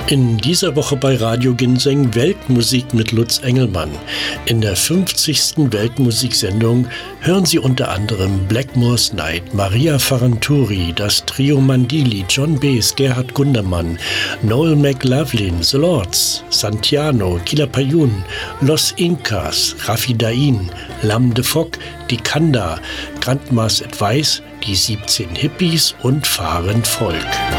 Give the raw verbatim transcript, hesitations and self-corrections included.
In dieser Woche bei Radio Ginseng Weltmusik mit Lutz Engelmann. In der fünfzigsten Weltmusiksendung hören Sie unter anderem Blackmore's Night, Maria Ferranturi, das Trio Mandili, John Baez, Gerhard Gundermann, Noel McLaughlin, The Lords, Santiano, Quilapayún, Los Incas, Rafi Dain, Lam de Fock, Die Kanda, Grandma's Advice, die siebzehn Hippies und Fahrend Volk.